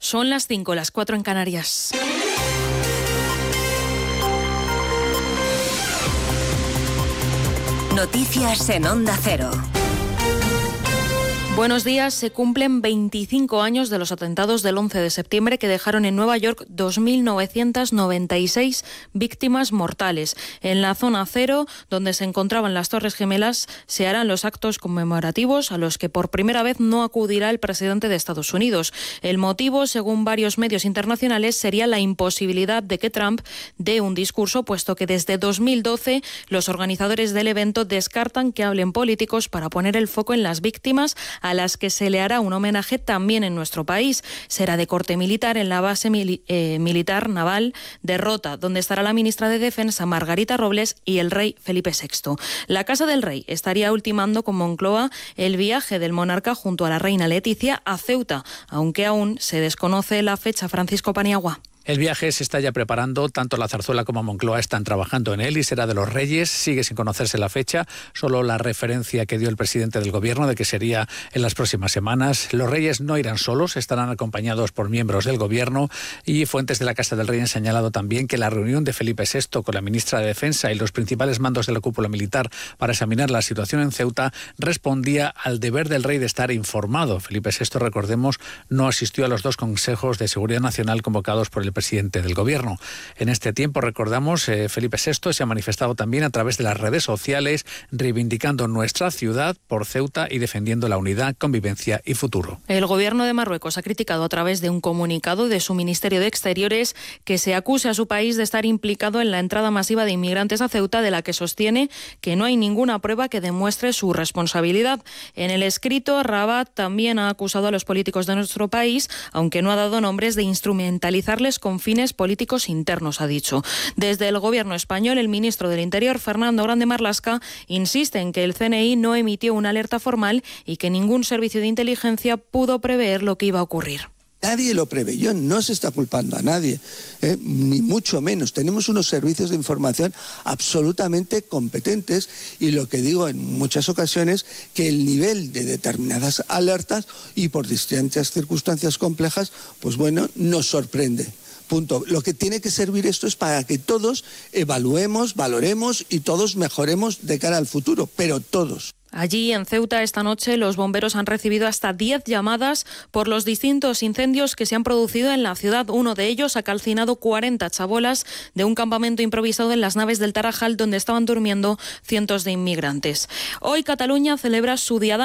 Son las 5, las 4 en Canarias. Noticias en Onda Cero. Buenos días. Se cumplen 25 años de los atentados del 11 de septiembre que dejaron en Nueva York 2.996 víctimas mortales. En la zona cero, donde se encontraban las Torres Gemelas, se harán los actos conmemorativos a los que por primera vez no acudirá el presidente de Estados Unidos. El motivo, según varios medios internacionales, sería la imposibilidad de que Trump dé un discurso, puesto que desde 2012 los organizadores del evento descartan que hablen políticos para poner el foco en las víctimas, a las que se le hará un homenaje también en nuestro país. Será de corte militar en la base militar naval de Rota, donde estará la ministra de Defensa Margarita Robles y el rey Felipe VI. La Casa del Rey estaría ultimando con Moncloa el viaje del monarca junto a la reina Leticia a Ceuta, aunque aún se desconoce la fecha. Francisco Paniagua. El viaje se está ya preparando, tanto la Zarzuela como Moncloa están trabajando en él y será de los Reyes, sigue sin conocerse la fecha, solo la referencia que dio el presidente del Gobierno de que sería en las próximas semanas. Los Reyes no irán solos, estarán acompañados por miembros del Gobierno y fuentes de la Casa del Rey han señalado también que la reunión de Felipe VI con la ministra de Defensa y los principales mandos de la cúpula militar para examinar la situación en Ceuta respondía al deber del rey de estar informado. Felipe VI, recordemos, no asistió a los 2 consejos de seguridad nacional convocados por el presidente del Gobierno. En este tiempo, recordamos, Felipe VI se ha manifestado también a través de las redes sociales reivindicando nuestra ciudad por Ceuta y defendiendo la unidad, convivencia y futuro. El Gobierno de Marruecos ha criticado a través de un comunicado de su Ministerio de Exteriores que se acuse a su país de estar implicado en la entrada masiva de inmigrantes a Ceuta, de la que sostiene que no hay ninguna prueba que demuestre su responsabilidad. En el escrito, Rabat también ha acusado a los políticos de nuestro país, aunque no ha dado nombres, de instrumentalizarles con fines políticos internos, ha dicho. Desde el Gobierno español, el ministro del Interior, Fernando Grande Marlaska, insiste en que el CNI no emitió una alerta formal y que ningún servicio de inteligencia pudo prever lo que iba a ocurrir. Nadie lo preveyó, no se está culpando a nadie, ni mucho menos. Tenemos unos servicios de información absolutamente competentes y lo que digo en muchas ocasiones, que el nivel de determinadas alertas y por distintas circunstancias complejas, pues bueno, nos sorprende. Punto. Lo que tiene que servir esto es para que todos evaluemos, valoremos y todos mejoremos de cara al futuro, pero todos. Allí, en Ceuta, esta noche, los bomberos han recibido hasta 10 llamadas por los distintos incendios que se han producido en la ciudad. Uno de ellos ha calcinado 40 chabolas de un campamento improvisado en las naves del Tarajal, donde estaban durmiendo cientos de inmigrantes. Hoy Cataluña celebra su Diada